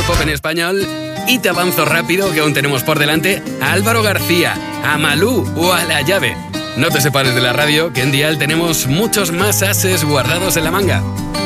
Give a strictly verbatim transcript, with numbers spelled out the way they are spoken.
pop en español. Y te avanzo rápido que aún tenemos por delante a Álvaro García, a Malú o a La Llave. No te separes de la radio, que en Dial tenemos muchos más ases guardados en la manga.